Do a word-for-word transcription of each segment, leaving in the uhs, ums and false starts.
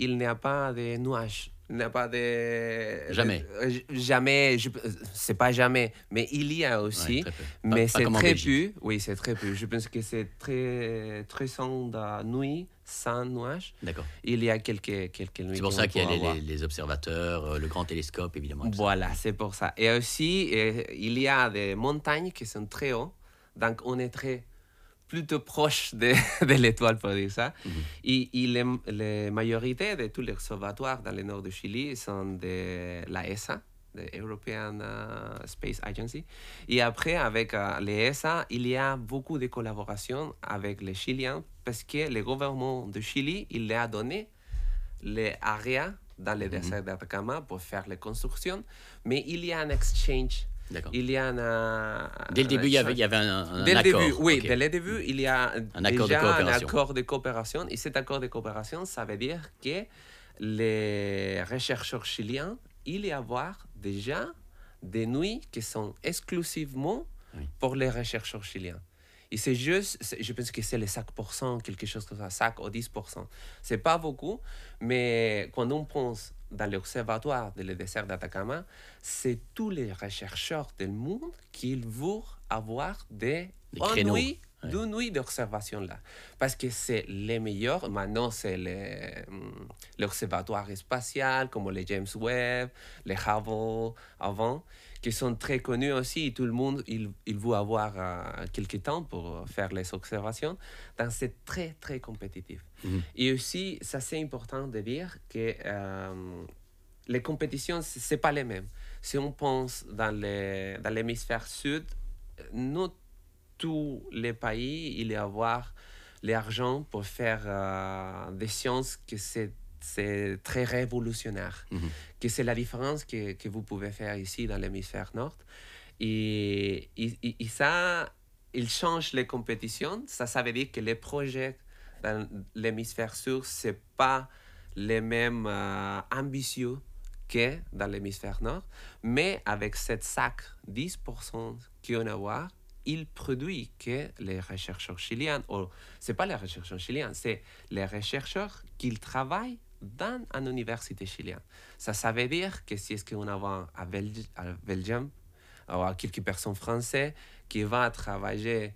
il n'y a pas de nuages. Il n'y a pas de... Jamais. de- euh, jamais, je, c'est pas jamais, mais il y a aussi. Ouais, très peu. Pas- Mais pas c'est comme en très Belgique. peu. Oui, c'est très peu. Je pense que c'est très, très sans de nuit, sans nuages. D'accord. Il y a quelques, quelques nuits. C'est pour qu'on ça qu'il y a pourra les, voir. les- les observateurs, euh, le grand télescope, évidemment. et tout ça. Voilà, c'est pour ça. Et aussi, euh, il y a des montagnes qui sont très hautes. Donc, on est très plutôt proche de, de l'étoile, pour dire ça. Mhm. Et, et les, les majorités de tous les observatoires dans le nord du Chili sont de la E S A, de European uh, Space Agency. Et après, avec uh, les E S A, il y a beaucoup de collaborations avec les Chiliens parce que le gouvernement du Chili, il leur a donné les areas dans le Mhm. désert d'Atacama pour faire les constructions. Mais il y a un exchange. D'accord. Il y a un, uh, Dès le un début, il y avait, exchange. il y avait un, un Dès le accord. début, oui, Ok. dès le début, il y a Un accord de déjà un coopération. accord de coopération. Et cet accord de coopération, ça veut dire que les chercheurs chiliens, il y avoir déjà des nuits qui sont exclusivement Oui. pour les chercheurs chiliens. Et c'est juste, c'est- je pense que c'est les cinq pour cent, quelque chose comme ça, cinq ou dix pour cent. C'est pas beaucoup, mais quand on pense dans l'observatoire du désert d'Atacama, c'est tous les chercheurs du monde qui veulent avoir des, Des une créneaux. nuit, Ouais. deux nuits d'observation là. Parce que c'est les meilleurs. Maintenant, c'est les, hum, l'observatoire spatial, comme les James Webb, les Hubble avant, qui sont très connus aussi. Et tout le monde, il, il veut avoir euh, quelques temps pour faire les observations. Donc, c'est très, très compétitif. Mhm. Et aussi, ça, c'est important de dire que euh, les compétitions, ce n'est pas les mêmes. Si on pense dans, les, dans l'hémisphère sud, non tous les pays, il y a avoir l'argent pour faire euh, des sciences que c'est, c'est très révolutionnaire. Mhm. Que c'est la différence que, que vous pouvez faire ici dans l'hémisphère nord. Et, et, et- et ça, il change les compétitions. Ça, ça veut dire que les projets dans l'hémisphère sud, ce n'est pas les mêmes euh, ambitieux que dans l'hémisphère nord. Mais avec cette sac dix pour cent qu'on a voir, il produit que les chercheurs chiliens, ou ce n'est pas les chercheurs chiliens, c'est les chercheurs qui travaillent dans une université chilienne. Ça, ça veut dire que si est-ce qu'on a à, Belgi- à Belgium, ou à quelques personnes françaises qui vont travailler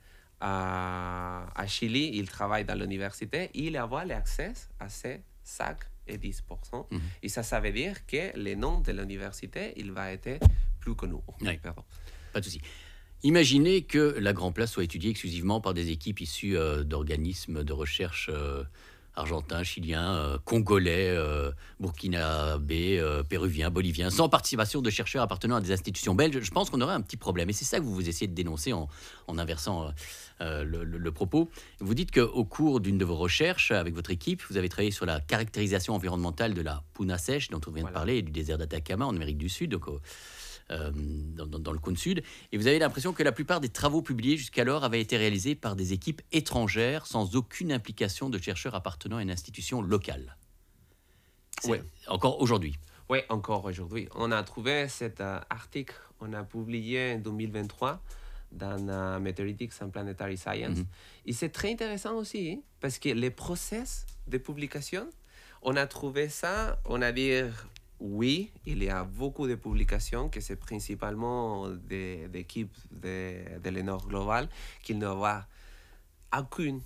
à, à Chili, ils travaillent dans l'université, ils avoir l'accès à ces cinq et dix pour cent. Mhm. Et ça, ça veut dire que le nom de l'université, il va être plus connu. Oui. Pardon. Pas de souci. Imaginez que la Grand Place soit étudiée exclusivement par des équipes issues euh, d'organismes de recherche euh, argentins, chiliens, euh, congolais, euh, burkinabés, euh, péruviens, boliviens, sans participation de chercheurs appartenant à des institutions belges. Je pense qu'on aurait un petit problème. Et c'est ça que vous, vous essayez de dénoncer en, en inversant euh, euh, le, le- le propos. Vous dites qu'au cours d'une de vos recherches, avec votre équipe, vous avez travaillé sur la caractérisation environnementale de la puna sèche, dont on vient de Voilà. parler, et du désert d'Atacama en Amérique du Sud, donc au- euh, dans, dans- dans le cône sud. Et vous avez l'impression que la plupart des travaux publiés jusqu'alors avaient été réalisés par des équipes étrangères sans aucune implication de chercheurs appartenant à une institution locale. C'est- Ouais. Encore aujourd'hui. Oui, encore aujourd'hui. On a trouvé cet euh, article, on a publié en deux mille vingt-trois dans euh, Meteoritics and Planetary Science. Mhm. Et c'est très intéressant aussi, hein, parce que les process de publication, on a trouvé ça, on a dit, oui, il y a beaucoup de publications, que c'est principalement des, des équipes de, de l'E-Nord global, qui ne voient aucune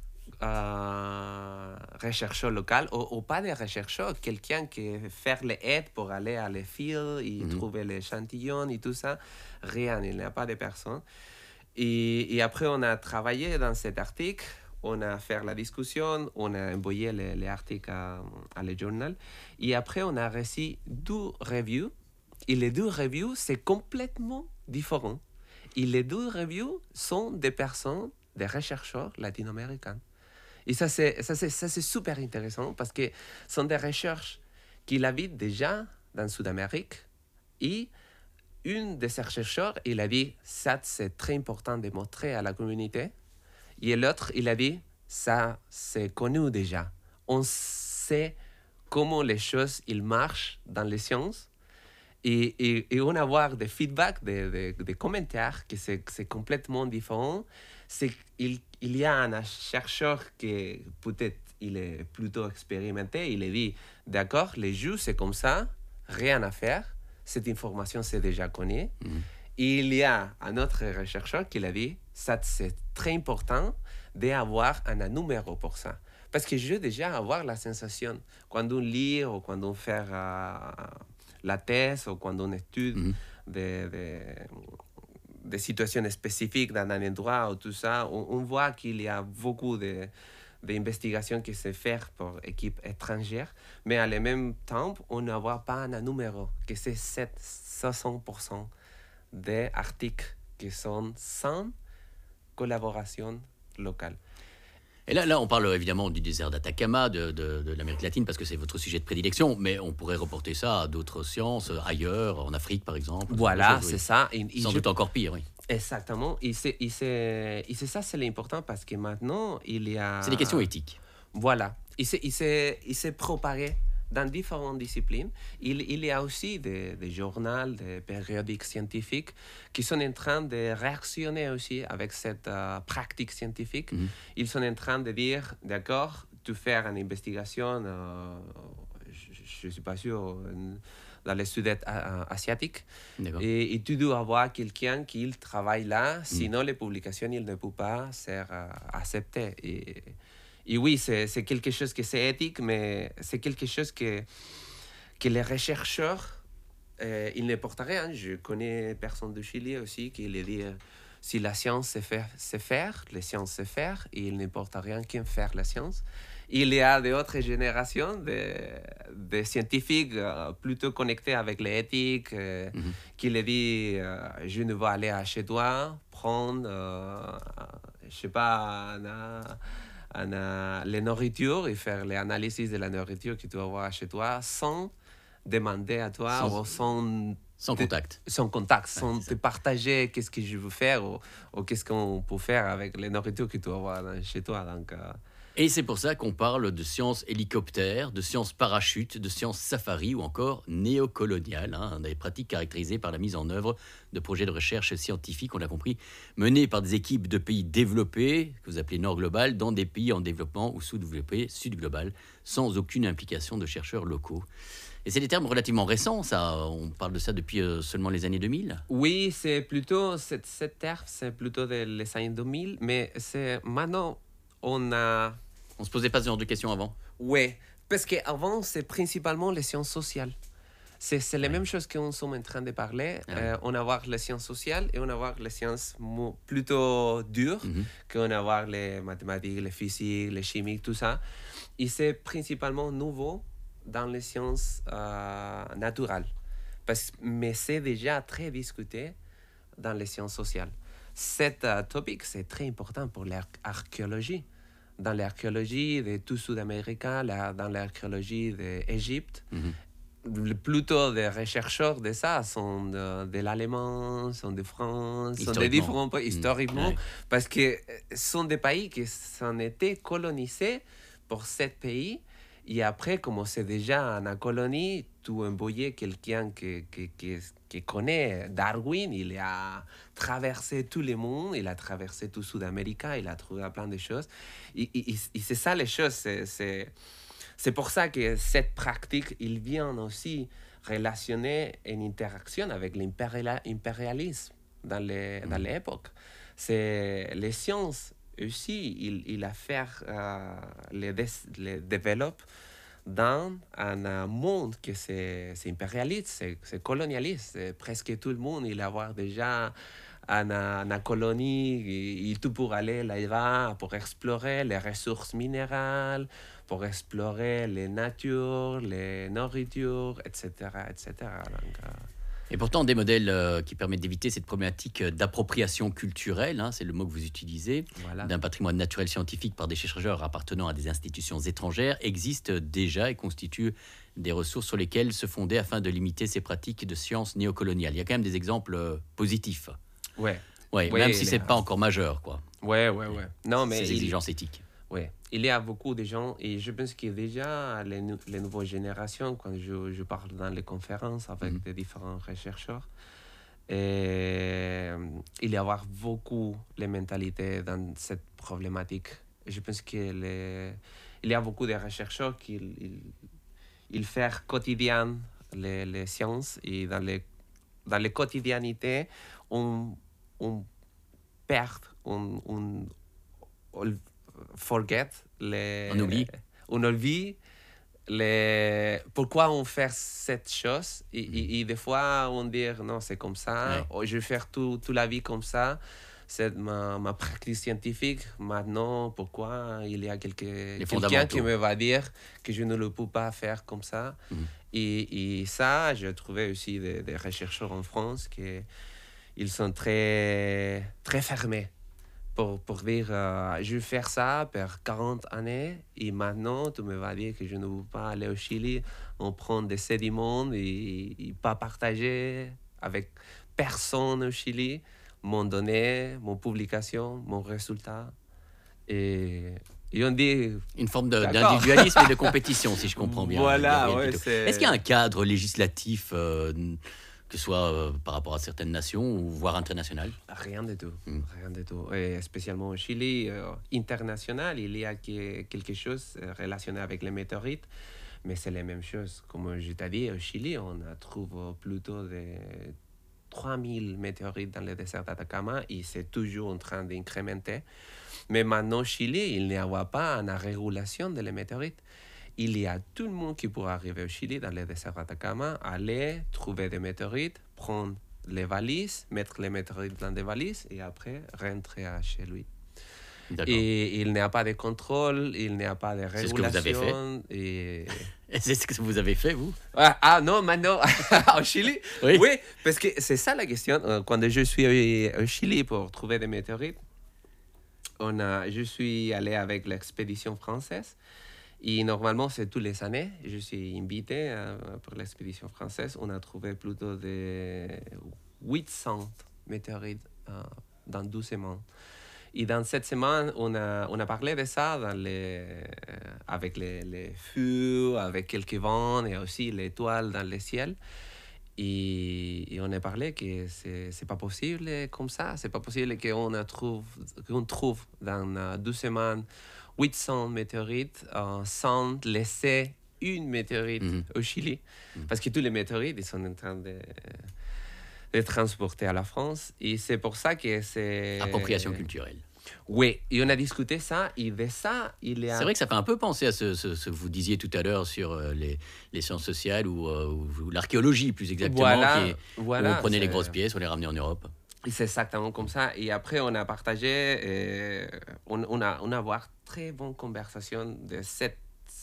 euh, chercheur local ou, ou pas des chercheurs, quelqu'un qui fait les aides pour aller à les fields et Mhm. trouver les échantillons et tout ça. Rien, il n'y a pas de personne. Et, et après, on a travaillé dans cet article, on a fait la discussion, on a envoyé les, les articles à, à le journal. Et après, on a reçu deux reviews. Et les deux reviews, c'est complètement différent. Et les deux reviews sont des personnes, des chercheurs latino-américains. Et ça, c'est, ça, c'est, ça, c'est super intéressant parce que ce sont des recherches qui habitent déjà dans Sud-Amérique. Et une de ces chercheurs, il a dit, ça, c'est très important de montrer à la communauté. Et l'autre, il a dit, ça, c'est connu déjà. On sait comment les choses ils marchent dans les sciences. Et, et, et on a voir des feedbacks, des, des, des commentaires, que c'est, c'est complètement différent. C'est qu'il il y a un chercheur qui peut-être il est plutôt expérimenté. Il a dit, d'accord, les jeux, c'est comme ça, rien à faire. Cette information, c'est déjà connu. Mhm. Il y a un autre chercheur qui a dit, ça, c'est très important d'avoir un numéro pour ça. Parce que je veux déjà avoir la sensation, quand on lit ou quand on fait euh, la thèse ou quand on étudie Mhm. des, des, des situations spécifiques dans un endroit ou tout ça, on, on voit qu'il y a beaucoup de d'investigations qui se font pour équipes étrangères, mais à le même temps, on ne voit pas un numéro, que c'est soixante pour cent des articles qui sont sans collaboration locale. Et là, là, on parle évidemment du désert d'Atacama, de, de, de l'Amérique latine, parce que c'est votre sujet de prédilection, mais on pourrait reporter ça à d'autres sciences, euh, ailleurs, en Afrique par exemple. Voilà, choses, c'est oui. ça. Et, et Sans je- doute encore pire, oui. Exactement. Et c'est, et c'est, et c'est ça, c'est l'important parce que maintenant, il y a... C'est des questions éthiques. Voilà. Il s'est, il s'est, il s'est propagé dans différentes disciplines. Il, il y a aussi des, des journaux, des périodiques scientifiques qui sont en train de réactionner aussi avec cette euh, pratique scientifique. Mhm. Ils sont en train de dire, d'accord, tu fais une investigation, euh, je ne suis pas sûr, euh, dans le sud-est euh, asiatique, D'accord. et, et tu dois avoir quelqu'un qui travaille là, sinon les publications il ne peuvent pas être euh, acceptées. Et, et oui, c'est, c'est quelque chose qui est éthique, mais c'est quelque chose que, que les chercheurs, euh, ils ne portent rien. Je connais personne du Chili aussi qui les dit, euh, si la science c'est faire, c'est faire, les sciences c'est faire, et il n'importe rien qu'en faire la science. Il y a d'autres générations de, de scientifiques euh, plutôt connectés avec l'éthique, euh, Mhm. qui les dit, euh, je ne vais aller à chez toi, prendre, euh, je sais pas, un, un, un, les nourritures et faire les analyses de la nourriture que tu vas avoir chez toi sans demander à toi Sans- ou sans, Sans te- contact. sans contact, Ouais, sans c'est te ça. partager qu'est-ce que je veux faire ou, ou qu'est-ce qu'on peut faire avec les nourritures que tu vas avoir dans- chez toi. Donc, euh, Et c'est pour ça qu'on parle de sciences hélicoptères, de sciences parachutes, de sciences safari ou encore néocoloniales, hein, des pratiques caractérisées par la mise en œuvre de projets de recherche scientifique, on l'a compris, menés par des équipes de pays développés, que vous appelez Nord global, dans des pays en développement ou sous-développés, Sud global, sans aucune implication de chercheurs locaux. Et c'est des termes relativement récents, ça. On parle de ça depuis euh, seulement les années deux mille. oui, c'est plutôt, cette, cette terre, c'est plutôt des les années deux mille, mais c'est maintenant, on a... On se posait pas ce genre de questions avant. Oui, parce qu'avant, c'est principalement les sciences sociales. C'est, c'est la Ouais. même chose qu'on est en train de parler. Ah oui. Euh, on a voir les sciences sociales et on a voir les sciences mo- plutôt dures, Mhm. qu'on a voir les mathématiques, les physiques, les chimiques, tout ça. Et c'est principalement nouveau dans les sciences euh, naturelles. Parce, mais c'est déjà très discuté dans les sciences sociales. Cet euh, topic, c'est très important pour l'archéologie. Dans l'archéologie de tout Sud-Amérique, la- dans l'archéologie d'Égypte, Mhm. le- plutôt des chercheurs de ça sont de, de l'allemand, sont de France, sont de Historiquement. différents pays, Mhm. historiquement, Ouais. parce que euh, sont des pays qui s'en étaient colonisés pour sept pays. Et après, comme c'est déjà une colonie, tu envoyais quelqu'un qui, qui, qui, qui connaît Darwin, il a traversé tout le monde, il a traversé tout Sud-Amérique, il a trouvé plein de choses. Et, et- et- et c'est ça les choses, c'est... c'est c'est pour ça que cette pratique, il vient aussi relationner une interaction avec l'impérialisme dans les- dans Mhm. l'époque. C'est les sciences aussi, il, il a fait euh, les, dé- les développe dans un euh, monde que c'est c'est impérialiste, c'est c'est colonialiste. C'est presque tout le monde, il a avoir déjà une, une colonie et, et tout pour aller là-bas, pour explorer les ressources minérales, pour explorer les natures, les nourritures, et cetera, et cetera. Donc, euh, Et pourtant, des modèles euh, qui permettent d'éviter cette problématique euh, d'appropriation culturelle, hein, c'est le mot que vous utilisez, voilà. d'un patrimoine naturel scientifique par des chercheurs appartenant à des institutions étrangères, existent déjà et constituent des ressources sur lesquelles se fonder afin de limiter ces pratiques de sciences néocoloniales. Il y a quand même des exemples euh, positifs. Ouais. Ouais, Ouais, même si les- c'est pas encore majeur, quoi. Ouais, ouais, ouais. Non, mais Ces il- exigences éthiques. Oui, il y a beaucoup de gens et je pense que déjà les, nou- les nouvelles générations, quand je, je parle dans les conférences avec Mhm. des différents chercheurs, et, il y a avoir beaucoup les mentalités dans cette problématique. Je pense que les, il y a beaucoup de chercheurs qui ils, ils font quotidien les, les sciences et dans les, dans les quotidianités, on, on perd, on, on, on forget les... On oublie. On oublie les, pourquoi on fait cette chose et, mm. et, et des fois on dit non c'est comme ça, ouais. Je vais faire tout, toute la vie comme ça, c'est ma, ma pratique scientifique, maintenant pourquoi il y a quelque, quelqu'un qui me va dire que je ne le peux pas faire comme ça. Mm. et, et ça j'ai trouvé aussi des, des chercheurs en France qui ils sont très, très fermés Pour, pour dire, euh, je vais faire ça pour quarante années et maintenant, tu me vas dire que je ne veux pas aller au Chili, on prend des sédiments et, et pas partager avec personne au Chili mon données, mon publication, mon résultat. Et, et on dit... Une forme de, d'individualisme et de compétition, si je comprends bien. Voilà, ouais, c'est... Est-ce qu'il y a un cadre législatif euh, que ce soit euh, par rapport à certaines nations ou voire international? Rien du tout, mm. rien du tout. Et spécialement au Chili, euh, international, il y a quelque chose relationné avec les météorites, mais c'est la même chose. Comme je t'ai dit, au Chili, on a trouvé plutôt de trois mille météorites dans le désert d'Atacama et c'est toujours en train d'incrémenter. Mais maintenant, au Chili, il n'y a pas une régulation des météorites. Il y a tout le monde qui pourra arriver au Chili, dans le désert d'Atacama, aller trouver des météorites, prendre les valises, mettre les météorites dans des valises et après rentrer à chez lui. D'accord. Et il n'y a pas de contrôle, il n'y a pas de régulation. C'est ce que vous avez fait et... et c'est ce que vous avez fait, vous? Ah, ah non, maintenant, au Chili? Oui. Oui, parce que c'est ça la question. Quand je suis au Chili pour trouver des météorites, on a, je suis allé avec l'expédition française. Et normalement, c'est tous les années. Je suis invité euh, pour l'expédition française. On a trouvé plutôt de huit cents météorites euh, dans douze semaines. Et dans cette semaine, on a, on a parlé de ça dans les, euh, avec les, les feux, avec quelques vents et aussi les étoiles dans le ciel. Et, et on a parlé que ce n'est pas possible comme ça. Ce n'est pas possible qu'on trouve, qu'on trouve dans euh, douze semaines huit cents météorites euh, sans laisser une météorite mm-hmm. au Chili. Mm-hmm. Parce que tous les météorites ils sont en train de, de transporter à la France. Et c'est pour ça que c'est... Appropriation culturelle. Oui, et on a discuté ça, et de ça, il y a... C'est vrai que ça fait un peu penser à ce, ce, ce que vous disiez tout à l'heure sur euh, les, les sciences sociales ou, euh, ou l'archéologie, plus exactement, voilà, qui est, voilà, où on prenait c'est... les grosses pièces, on les ramenait en Europe. C'est exactement comme ça. Et après, on a partagé, et on, on, a, on a avoir très bonne conversation de cette,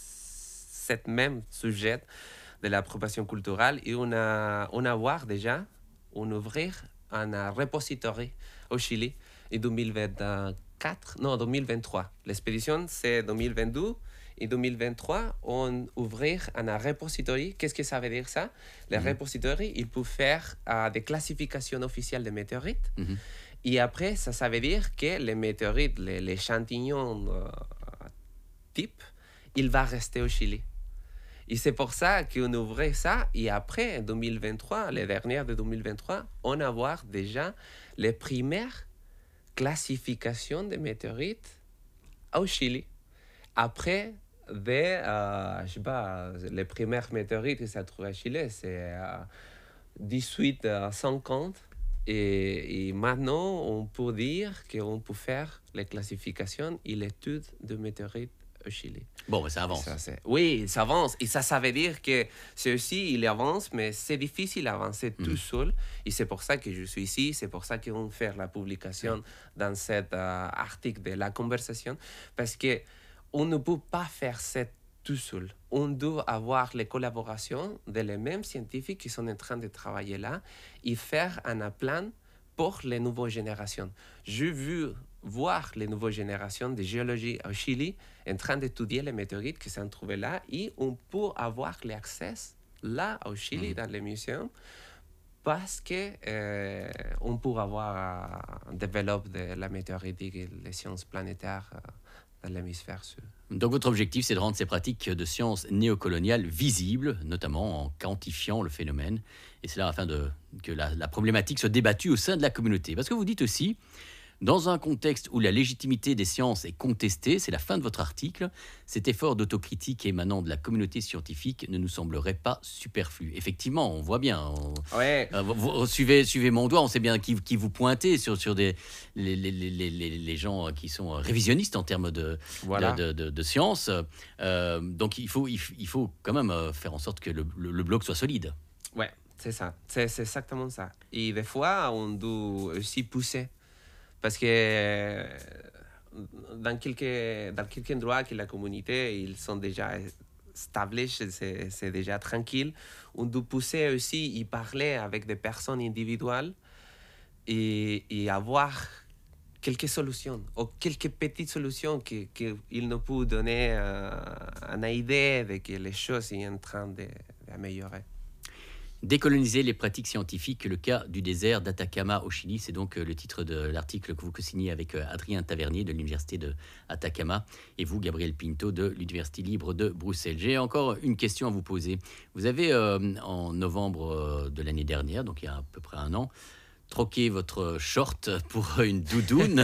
cette même sujet de l'appropriation culturelle. Et on a, on a voir déjà, on ouvrir un repository au Chili en deux mille vingt-quatre, non, deux mille vingt-trois. L'expédition, c'est deux mille vingt-deux. En deux mille vingt-trois, on ouvrir un repository. Qu'est-ce que ça veut dire ça? Le mm-hmm. repository, il peut faire euh, des classifications officielles de météorites. Mm-hmm. Et après, ça, ça veut dire que les météorites, les, les échantillons euh, type, il va rester au Chili. Et c'est pour ça qu'on ouvrait ça. Et après, en deux mille vingt-trois, les dernières de deux mille vingt-trois, on va voir déjà les premières classifications de météorites au Chili. Après, des, euh, je sais pas, les premières météorites que ça trouve à Chili, c'est euh, dix-huit cinquante. Et, et maintenant, on peut dire qu'on peut faire les classifications et l'étude de météorites au Chili. Bon, ça avance. Ça, oui, ça avance. Et ça, ça veut dire que c'est aussi, il avance, mais c'est difficile d'avancer mmh. tout seul. Et c'est pour ça que je suis ici. C'est pour ça qu'on fait la publication mmh. dans cet euh, article de la conversation. Parce que on ne peut pas faire ça tout seul. On doit avoir les collaborations de les mêmes scientifiques qui sont en train de travailler là et faire un plan pour les nouvelles générations. J'ai vu voir les nouvelles générations de géologie au Chili en train d'étudier les météorites qui sont trouvées là et on peut avoir l'accès là au Chili, mmh. dans les musées, parce qu'on euh, peut avoir euh, développé de la météoritique et les sciences planétaires euh, dans l'hémisphère sud. Donc votre objectif, c'est de rendre ces pratiques de sciences néocoloniales visibles, notamment en quantifiant le phénomène, et c'est là afin de, que la, la problématique soit débattue au sein de la communauté. Parce que vous dites aussi, Dans un contexte où la légitimité des sciences est contestée, c'est la fin de votre article, cet effort d'autocritique émanant de la communauté scientifique ne nous semblerait pas superflu. Effectivement, on voit bien. On, Ouais. euh, vous, vous suivez, suivez mon doigt, on sait bien qui, qui vous pointez sur, sur des, les, les, les, les, les gens qui sont révisionnistes en termes de, Voilà. de, de, de, de science. Euh, donc il faut, il, il faut quand même faire en sorte que le, le, le blog soit solide. Ouais, c'est ça. C'est c'est exactement ça. Et des fois, on doit aussi pousser. Parce que euh, dans quelques, dans quelques endroits que la communauté, ils sont déjà established, c'est c'est déjà tranquille. On doit pousser aussi et parler avec des personnes individuelles et, et avoir quelques solutions, ou quelques petites solutions qu'ils que nous peuvent donner euh, une idée de que les choses sont en train d'améliorer. Décoloniser les pratiques scientifiques, le cas du désert d'Atacama au Chili, c'est donc le titre de l'article que vous co-signez avec Adrien Tavernier de l'Université d'Atacama et vous, Gabriel Pinto, de l'Université libre de Bruxelles. J'ai encore une question à vous poser. Vous avez, euh, en novembre de l'année dernière, donc il y a à peu près un an, troqué votre short pour une doudoune.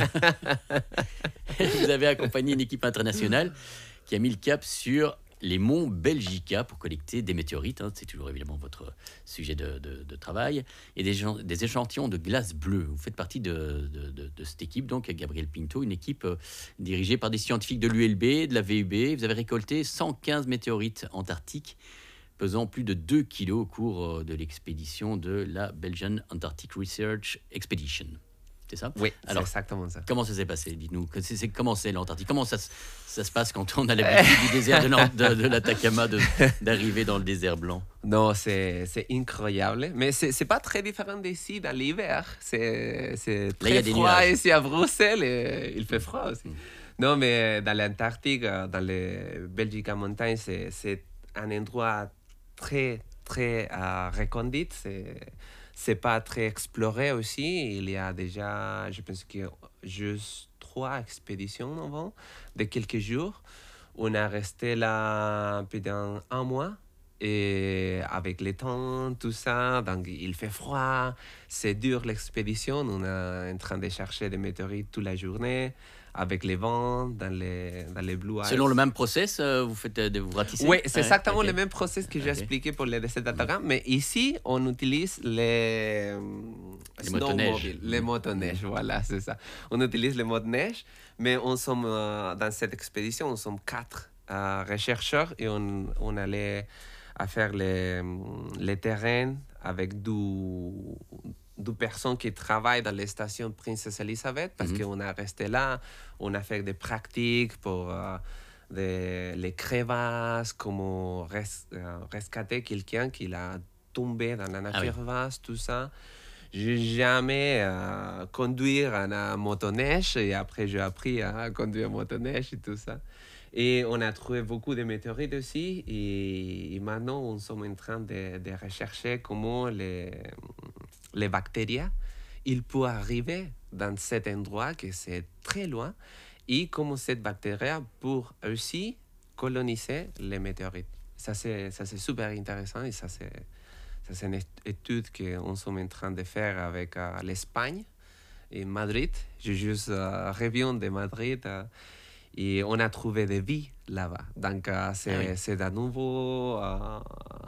Vous avez accompagné une équipe internationale qui a mis le cap sur les monts Belgica pour collecter des météorites, hein, c'est toujours évidemment votre sujet de, de, de travail, et des, des échantillons de glace bleue. Vous faites partie de, de, de, de cette équipe, donc Gabriel Pinto, une équipe euh, dirigée par des scientifiques de l'U L B, de la V U B. Vous avez récolté cent quinze météorites antarctiques pesant plus de deux kilos au cours de l'expédition de la Belgian Antarctic Research Expedition. C'est ça? Oui, c'est exactement ça. Comment ça s'est passé? Dites-nous. C'est, c'est, comment c'est l'Antarctique? Comment ça, ça se passe quand on a l'habitude du désert de, de, de l'Atacama de, d'arriver dans le désert blanc? Non, c'est, c'est incroyable. Mais c'est, c'est pas très différent d'ici dans l'hiver. C'est, c'est très Là, froid ici à Bruxelles et il fait froid aussi. Mmh. Non, mais dans l'Antarctique, dans les Belgica Mountains, c'est, c'est un endroit très, très euh, recondite. C'est... C'est pas très exploré aussi. Il y a déjà, je pense que juste trois expéditions avant, de quelques jours. On a resté là pendant un mois. Et avec le temps, tout ça, donc il fait froid, c'est dur l'expédition. On est en train de chercher des météorites toute la journée, avec les vents, dans les, dans les blue ice. Selon le même process, euh, vous faites de vous ratissez? Oui, c'est ouais, exactement okay. le même process que j'ai okay. expliqué pour les décès d'Atacama, mais ici, on utilise les, les motoneiges. Les motoneiges, mmh. Voilà, c'est ça. On utilise les motoneiges, mais on sommes, euh, dans cette expédition, on sommes quatre euh, chercheurs et on, on allait à faire les, les terrains avec du... de personnes qui travaillent dans les stations Princesse Elisabeth parce mm-hmm. qu'on a resté là, on a fait des pratiques pour euh, des, les crevasses, comment res, euh, rescater quelqu'un qui a tombé dans la crevasse, ah oui. Tout ça. J'ai jamais euh, conduire un motoneige et après j'ai appris à conduire motoneige et tout ça. Et on a trouvé beaucoup de météorites aussi et, et maintenant on est en train de, de rechercher comment les, les bactéries ils peuvent arriver dans cet endroit que c'est très loin et comment cette bactérie peut aussi coloniser les météorites. Ça c'est, ça c'est super intéressant et ça c'est, ça c'est une étude qu'on est en train de faire avec euh, l'Espagne et Madrid. Je juste euh, reviens de Madrid. Euh, Et on a trouvé des vies là-bas. Donc, euh, c'est, ah oui. c'est un nouveau euh,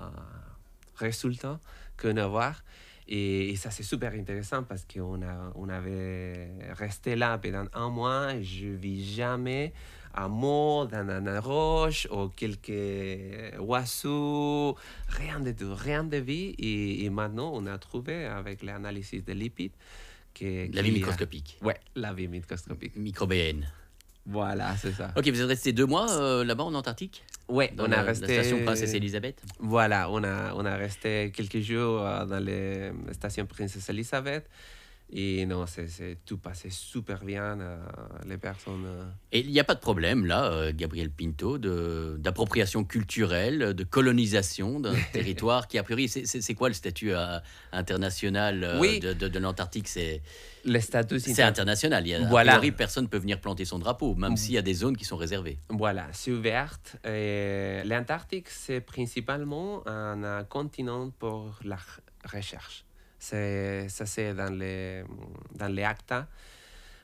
résultat qu'on a voir. Et, et ça, c'est super intéressant parce qu'on a, on avait resté là pendant un mois. Je ne vis jamais un mot dans une roche ou quelques oiseaux. Rien de tout, rien de vie. Et, et maintenant, on a trouvé avec l'analyse des lipides que... La vie microscopique. Oui, la vie microscopique. Microbéenne. Voilà, c'est ça. Ok, vous êtes resté deux mois euh, là-bas en Antarctique? Oui, on la, a resté... la station Princesse Elisabeth? Voilà, on a, on a resté quelques jours dans la station Princesse Elisabeth. Et non, c'est, c'est tout passé super bien, euh, les personnes... Euh... Et il n'y a pas de problème, là, euh, Gabriel Pinto, de, d'appropriation culturelle, de colonisation d'un territoire qui, a priori, c'est, c'est, c'est quoi le statut euh, international euh, oui. de, de, de l'Antarctique? C'est, le statut, c'est inter... international. Il y a, voilà. A priori, personne ne peut venir planter son drapeau, même mmh. s'il y a des zones qui sont réservées. Voilà, c'est ouvert. Et l'Antarctique, c'est principalement un, un continent pour la recherche. C'est, ça, c'est dans les, dans les actes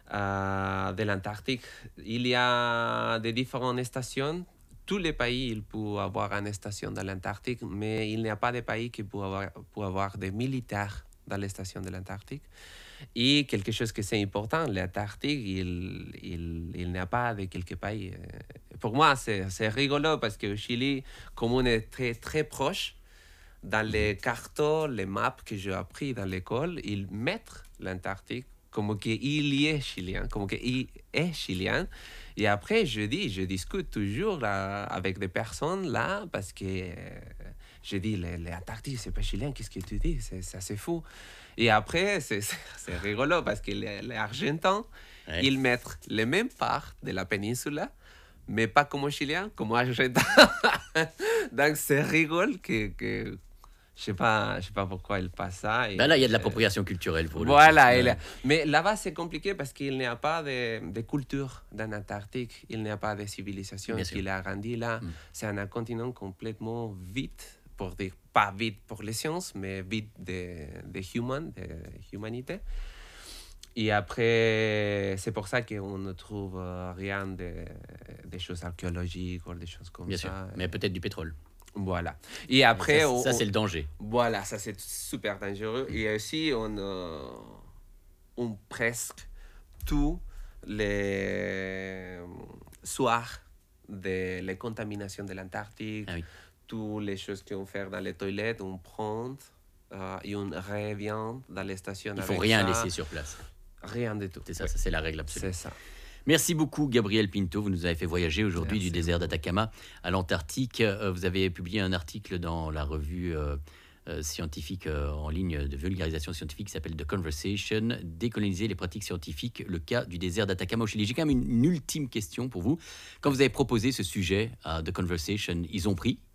euh, de l'Antarctique. Il y a des différentes stations. Tous les pays ils peuvent avoir une station dans l'Antarctique, mais il n'y a pas de pays qui peuvent avoir, peuvent avoir des militaires dans les stations de l'Antarctique. Et quelque chose que c'est important, l'Antarctique, il, il, il n'y a pas de quelques pays. Pour moi, c'est, c'est rigolo parce qu'au Chili, comme on est très, très proche, dans les cartons, les maps que j'ai appris dans l'école, ils mettent l'Antarctique comme qu'il y est chilien, comme qu'il est chilien. Et après, je dis, je discute toujours là, avec des personnes là, parce que euh, je dis, l'Antarctique, c'est pas chilien, qu'est-ce que tu dis? C'est, c'est assez fou. Et après, c'est, c'est, c'est rigolo parce que les, les Argentins, ouais. Ils mettent les mêmes parts de la péninsule, mais pas comme chilien, comme argentin. Donc, c'est rigolo que... que Je ne sais, sais pas pourquoi il passe ça. Et, ben là, il y a de l'appropriation culturelle pour le Voilà. Il, mais là-bas, c'est compliqué parce qu'il n'y a pas de, de culture dans l'Antarctique. Il n'y a pas de civilisation qui l'a grandi là. Mm. C'est un continent complètement vide, pour dire, pas vide pour les sciences, mais vide de, de human, de humanité. Et après, c'est pour ça qu'on ne trouve rien de, de choses archéologiques ou des choses comme Bien ça. Bien sûr, mais peut-être du pétrole. Voilà. Et après... Ça, on, ça c'est le danger. Voilà, ça, c'est super dangereux. Mm. Et aussi, on, euh, on presque tous les soirs de la contamination de l'Antarctique, ah oui. Toutes les choses qu'on fait dans les toilettes, on prend euh, et on revient dans les stations. Il ne faut rien ça. laisser sur place. Rien du tout. C'est ça, oui. ça c'est la règle absolue. C'est ça. Merci beaucoup, Gabriel Pinto. Vous nous avez fait voyager aujourd'hui du désert d'Atacama à l'Antarctique. Vous avez publié un article dans la revue euh, scientifique euh, en ligne de vulgarisation scientifique qui s'appelle The Conversation, décoloniser les pratiques scientifiques, le cas du désert d'Atacama au Chili. J'ai quand même une, une ultime question pour vous. Quand vous avez proposé ce sujet à The Conversation, ils ont pris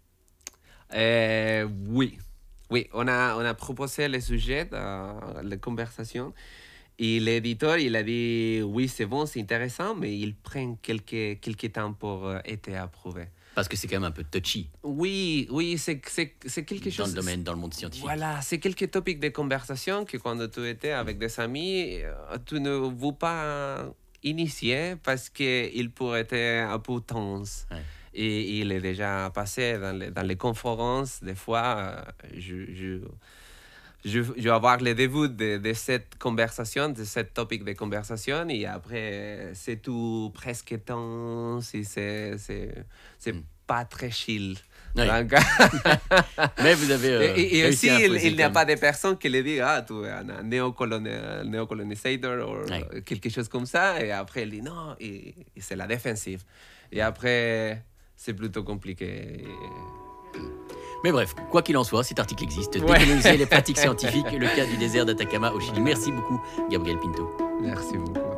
euh, Oui. Oui, on a, on a proposé le sujet de la conversation. Et l'éditeur, il a dit, oui, c'est bon, c'est intéressant, mais il prend quelques, quelques temps pour euh, être approuvé. Parce que c'est quand même un peu touchy. Oui, oui, c'est, c'est, c'est quelque chose... Dans le domaine, dans le monde scientifique. Voilà, c'est quelques topics de conversation que quand tu étais avec des amis, tu ne veux pas initier parce qu'il pourrait être un peu tense. Ouais. Et il est déjà passé dans les, dans les conférences, des fois, je... je Je, je vais avoir le début de, de cette conversation, de ce topic de conversation, et après, c'est tout presque tense, et c'est, c'est, c'est mm. pas très chill. Oui. Donc, mais vous avez euh, Et, et aussi, il, il n'y a pas de personne qui le dit, ah, tu es un néocolonisateur, ou oui. quelque chose comme ça, et après, il dit non, et, et c'est la défensive. Et après, c'est plutôt compliqué. Mais bref, quoi qu'il en soit, cet article existe. Ouais. Décoloniser les pratiques scientifiques, le cas du désert d'Atacama au Chili. Merci beaucoup, Gabriel Pinto. Merci beaucoup.